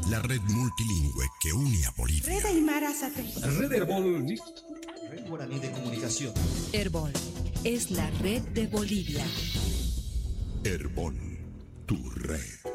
la red multilingüe que une a Bolivia. Red Aymara Satélite. Red Herbol. Red Guaraní de Comunicación. Herbol es la red de Bolivia. Herbol, tu red.